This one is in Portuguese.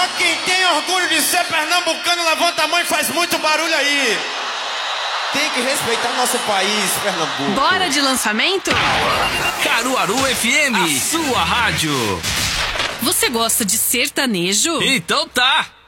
Quem tem orgulho de ser pernambucano, levanta a mão e faz muito barulho aí. Tem que respeitar nosso país, Pernambuco. Bora de lançamento? Caruaru FM, a sua rádio. Você gosta de sertanejo? Então tá.